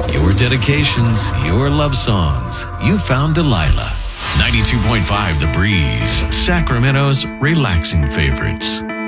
Your dedications, your love songs. You found Delilah. 92.5 The Breeze, Sacramento's relaxing favorites.